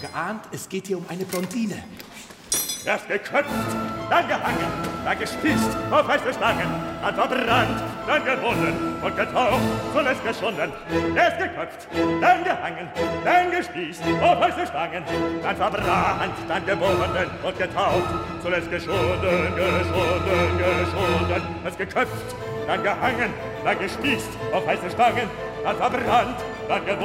geahnt, es geht hier um eine Blondine. Erst geköpft, dann gehangen, dann gespießt auf heiße Stangen, dann verbrannt, dann gewonnen und getaucht, zuletzt geschunden. Erst geköpft, dann gehangen, dann gespießt auf heiße Stangen, dann verbrannt, dann gewonnen und getaucht, zuletzt geschunden. Erst geköpft, dann gehangen, dann gespießt auf heiße Stangen, dann verbrannt, dann gewonnen.